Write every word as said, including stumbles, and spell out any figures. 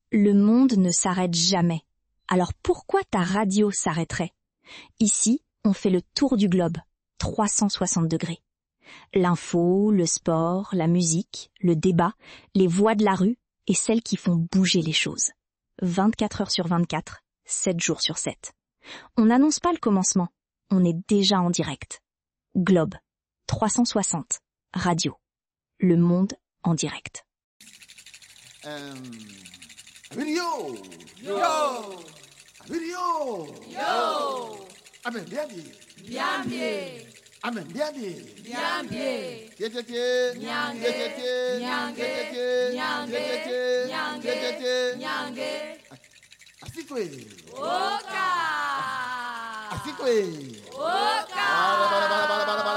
Le monde ne s'arrête jamais. Alors pourquoi ta radio s'arrêterait? Ici, on fait le tour du globe, trois cent soixante degrés. L'info, le sport, la musique, le débat, les voix de la rue et celles qui font bouger les choses. vingt-quatre heures sur vingt-quatre, sept jours sur sept. On n'annonce pas le commencement, on est déjà en direct. Globe, trois cent soixante, radio. Le monde en direct. Um, video! Yo! Video! Yo! Amen, bien dit. Bien bien. Amen, bien dit. Bien bien. Yetete, Nyange. yetete, Nyange. yetete, Nyange. yetete, Nyange. yetete. Nyange. Asikwe. Oka! Asikwe. Oka! Bala, bala, bala, bala, bala,